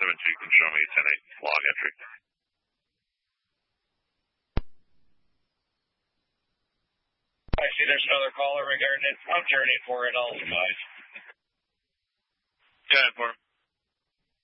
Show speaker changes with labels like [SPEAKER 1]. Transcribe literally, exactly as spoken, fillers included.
[SPEAKER 1] seven two can show me ten eight log entry.
[SPEAKER 2] I see there's another caller regarding it. I'm turning for it. I'll survive.
[SPEAKER 1] Yeah, for him.